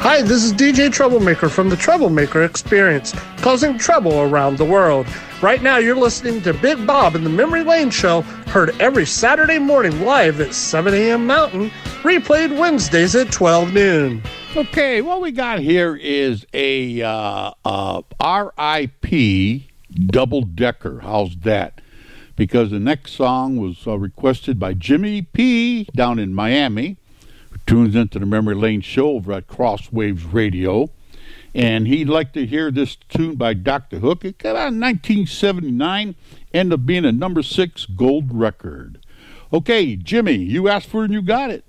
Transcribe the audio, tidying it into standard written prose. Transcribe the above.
Hi, this is DJ Troublemaker from the Troublemaker Experience, causing trouble around the world. Right now, you're listening to Big Bob and the Memory Lane Show, heard every Saturday morning live at 7 a.m. Mountain, replayed Wednesdays at 12 noon. Okay, what we got here is a R.I.P. double-decker. How's that? Because the next song was requested by Jimmy P. down in Miami, who tunes into the Memory Lane Show over at Crosswaves Radio. And he'd like to hear this tune by Dr. Hook. It came out in 1979, ended up being a number 6 gold record. Okay, Jimmy, you asked for it and you got it.